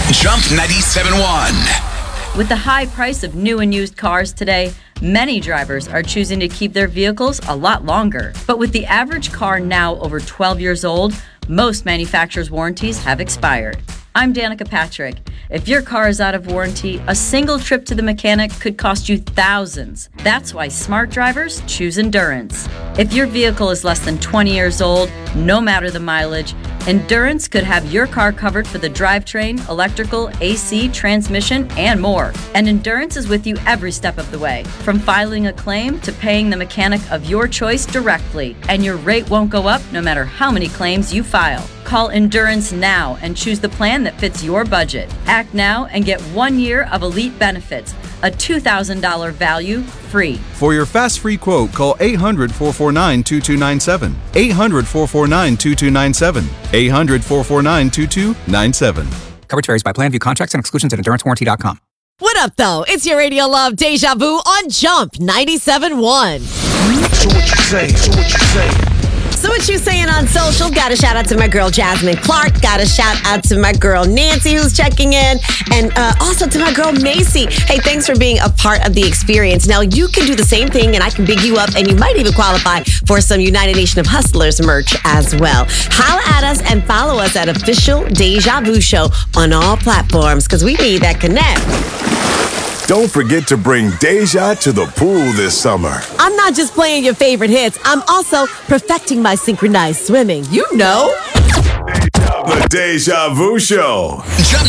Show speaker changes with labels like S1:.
S1: Jump 97.1.
S2: With the high price of new and used cars today, many drivers are choosing to keep their vehicles a lot longer. But with the average car now over 12 years old, most manufacturers' warranties have expired. I'm Danica Patrick. If your car is out of warranty, a single trip to the mechanic could cost you thousands. That's why smart drivers choose Endurance. If your vehicle is less than 20 years old, no matter the mileage, Endurance could have your car covered for the drivetrain, electrical, AC, transmission, and more. And Endurance is with you every step of the way, from filing a claim to paying the mechanic of your choice directly. And your rate won't go up no matter how many claims you file. Call Endurance now and choose the plan that fits your budget. Act now and get 1 year of elite benefits, a $2,000 value free.
S3: For your fast free quote, call 800-449-2297. 800-449-2297. 800-449-2297.
S4: Coverage varies by plan. View contracts and exclusions at EnduranceWarranty.com.
S5: What up, though? It's your radio love, Deja Vu, on Jump 97.1.
S6: So what you say?
S5: So what you saying on social? Got a shout out to my girl Jasmine Clark. Got a shout out to my girl Nancy who's checking in. And also to my girl Macy. Hey, thanks for being a part of the experience. Now you can do the same thing and I can big you up and you might even qualify for some United Nation of Hustlers merch as well. Holla at us and follow us at Official Deja Vu Show on all platforms because we need that connect.
S6: Don't forget to bring Deja to the pool this summer.
S5: I'm not just playing your favorite hits. I'm also perfecting my synchronized swimming. You know.
S6: The Deja Vu Show.
S1: Jump